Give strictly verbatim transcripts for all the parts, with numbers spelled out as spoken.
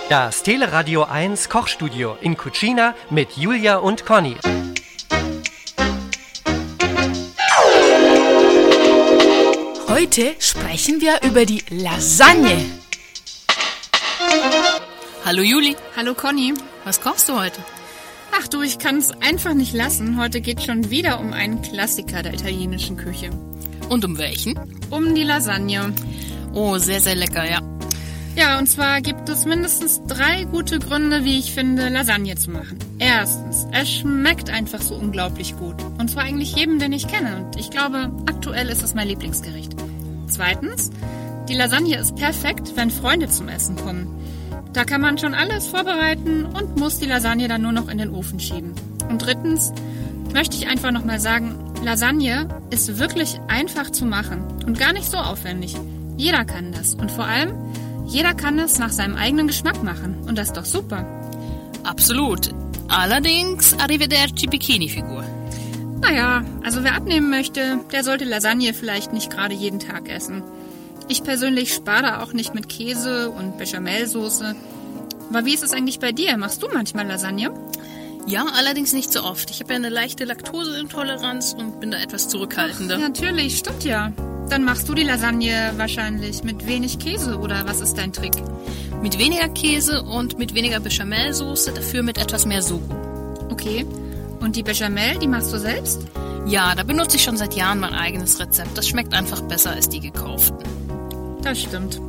Das Teleradio eins Kochstudio in Cucina mit Julia und Conny. Heute sprechen wir über die Lasagne. Hallo Juli. Hallo Conny. Was kochst du heute? Ach du, ich kann es einfach nicht lassen. Heute geht schon wieder um einen Klassiker der italienischen Küche. Und um welchen? Um die Lasagne. Oh, sehr, sehr lecker, ja. Ja, und zwar gibt es mindestens drei gute Gründe, wie ich finde, Lasagne zu machen. Erstens, es schmeckt einfach so unglaublich gut. Und zwar eigentlich jedem, den ich kenne. Und ich glaube, aktuell ist es mein Lieblingsgericht. Zweitens, die Lasagne ist perfekt, wenn Freunde zum Essen kommen. Da kann man schon alles vorbereiten und muss die Lasagne dann nur noch in den Ofen schieben. Und drittens möchte ich einfach nochmal sagen, Lasagne ist wirklich einfach zu machen und gar nicht so aufwendig. Jeder kann das. Und vor allem, jeder kann es nach seinem eigenen Geschmack machen. Und das ist doch super. Absolut. Allerdings, arrivederci Bikini-Figur. Naja, also wer abnehmen möchte, der sollte Lasagne vielleicht nicht gerade jeden Tag essen. Ich persönlich spare da auch nicht mit Käse und Bechamelsoße. Aber wie ist es eigentlich bei dir? Machst du manchmal Lasagne? Ja, allerdings nicht so oft. Ich habe ja eine leichte Laktoseintoleranz und bin da etwas zurückhaltender. Ach, natürlich, stimmt ja. Dann machst du die Lasagne wahrscheinlich mit wenig Käse, oder was ist dein Trick? Mit weniger Käse und mit weniger Bechamelsoße, dafür mit etwas mehr Sugo. Okay. Und die Bechamel, die machst du selbst? Ja, da benutze ich schon seit Jahren mein eigenes Rezept. Das schmeckt einfach besser als die gekauften. Das stimmt.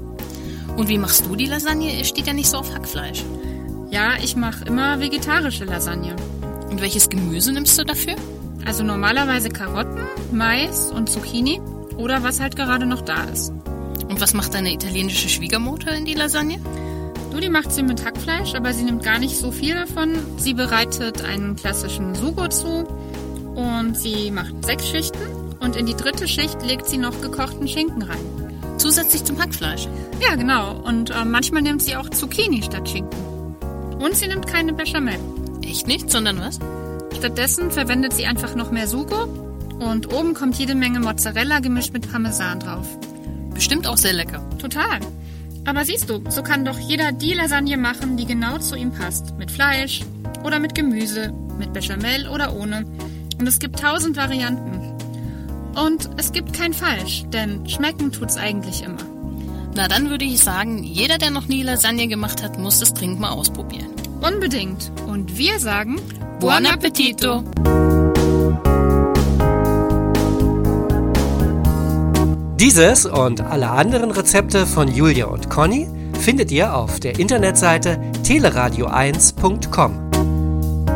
Und wie machst du die Lasagne? Es steht ja nicht so auf Hackfleisch. Ja, ich mache immer vegetarische Lasagne. Und welches Gemüse nimmst du dafür? Also normalerweise Karotten, Mais und Zucchini oder was halt gerade noch da ist. Und was macht deine italienische Schwiegermutter in die Lasagne? Du, die macht sie mit Hackfleisch, aber sie nimmt gar nicht so viel davon. Sie bereitet einen klassischen Sugo zu und sie macht sechs Schichten und in die dritte Schicht legt sie noch gekochten Schinken rein. Zusätzlich zum Hackfleisch? Ja, genau. Und äh, manchmal nimmt sie auch Zucchini statt Schinken. Und sie nimmt keine Bechamel. Echt nicht? Sondern was? Stattdessen verwendet sie einfach noch mehr Sugo und oben kommt jede Menge Mozzarella gemischt mit Parmesan drauf. Bestimmt auch sehr lecker. Total. Aber siehst du, so kann doch jeder die Lasagne machen, die genau zu ihm passt. Mit Fleisch oder mit Gemüse, mit Bechamel oder ohne. Und es gibt tausend Varianten. Und es gibt kein Falsch, denn schmecken tut's eigentlich immer. Na, dann würde ich sagen, jeder, der noch nie Lasagne gemacht hat, muss das dringend mal ausprobieren. Unbedingt. Und wir sagen Buon appetito! Dieses und alle anderen Rezepte von Julia und Conny findet ihr auf der Internetseite teleradio eins punkt com.